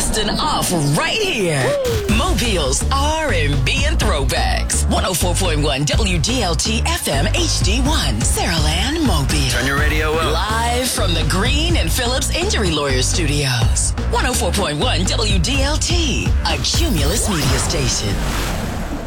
dusting off right here. Mobile's R&B and Throwbacks. 104.1 WDLT FM HD1, Saraland Mobile. Turn your radio up. Live from the Green and Phillips Injury Lawyer Studios. 104.1 WDLT, a Cumulus media station.